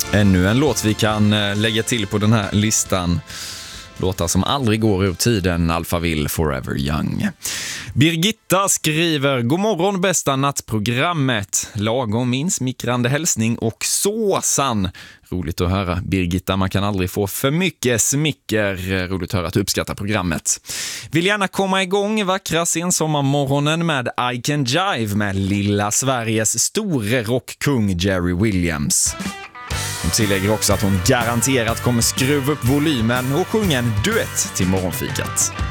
Ännu en låt vi kan lägga till på den här listan. Låtar som aldrig går ur tiden, Alphaville, Forever Young. Birgitta skriver: God morgon, bästa nattprogrammet. Lagom insmickrande hälsning och såsan. Roligt att höra, Birgitta. Man kan aldrig få för mycket smicker. Roligt att höra att du uppskattar programmet. Vill gärna komma igång vackra sensommarmorgonen med I Can Jive med lilla Sveriges store rockkung Jerry Williams. Hon tillägger också att hon garanterat kommer skruva upp volymen och sjunga en duett till morgonfikat.